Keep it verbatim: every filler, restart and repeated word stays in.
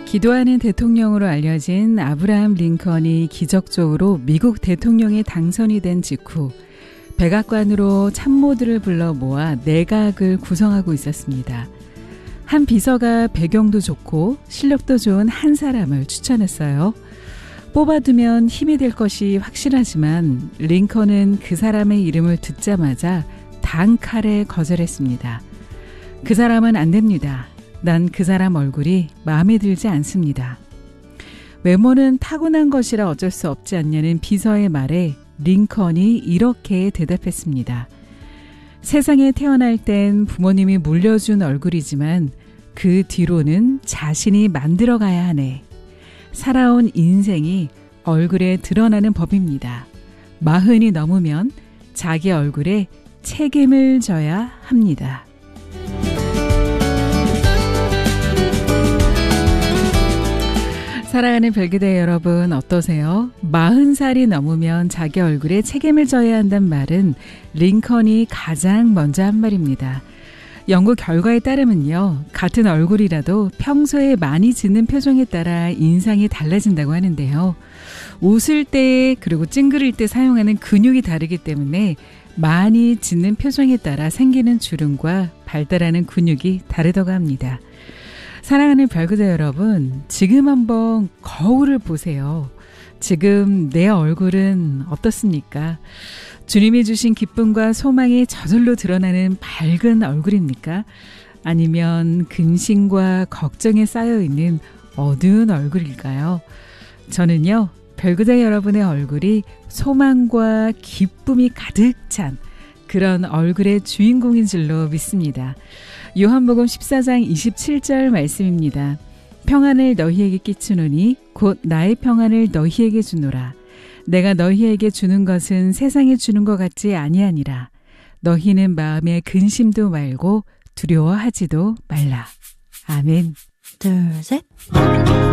기도하는 대통령으로 알려진 아브라함 링컨이 기적적으로 미국 대통령에 당선이 된 직후 백악관으로 참모들을 불러 모아 내각을 구성하고 있었습니다. 한 비서가 배경도 좋고 실력도 좋은 한 사람을 추천했어요. 뽑아두면 힘이 될 것이 확실하지만 링컨은 그 사람의 이름을 듣자마자 단칼에 거절했습니다. 그 사람은 안 됩니다. 난 그 사람 얼굴이 마음에 들지 않습니다. 외모는 타고난 것이라 어쩔 수 없지 않냐는 비서의 말에 링컨이 이렇게 대답했습니다. 세상에 태어날 땐 부모님이 물려준 얼굴이지만 그 뒤로는 자신이 만들어가야 하네. 살아온 인생이 얼굴에 드러나는 법입니다. 마흔이 넘으면 자기 얼굴에 책임을 져야 합니다. 사랑하는 별기대 여러분 어떠세요? 마흔 살이 넘으면 자기 얼굴에 책임을 져야 한다는 말은 링컨이 가장 먼저 한 말입니다. 연구 결과에 따르면요. 같은 얼굴이라도 평소에 많이 짓는 표정에 따라 인상이 달라진다고 하는데요. 웃을 때 그리고 찡그릴 때 사용하는 근육이 다르기 때문에 많이 짓는 표정에 따라 생기는 주름과 발달하는 근육이 다르다고 합니다. 사랑하는 별그대 여러분, 지금 한번 거울을 보세요. 지금 내 얼굴은 어떻습니까? 주님이 주신 기쁨과 소망이 저절로 드러나는 밝은 얼굴입니까? 아니면 근심과 걱정에 쌓여있는 어두운 얼굴일까요? 저는요, 별그대 여러분의 얼굴이 소망과 기쁨이 가득 찬 그런 얼굴의 주인공인 줄로 믿습니다. 요한복음 십사 장 이십칠 절 말씀입니다. 평안을 너희에게 끼치노니 곧 나의 평안을 너희에게 주노라. 내가 너희에게 주는 것은 세상에 주는 것 같지 아니하니라. 너희는 마음에 근심도 말고 두려워하지도 말라. 아멘. 둘, 셋.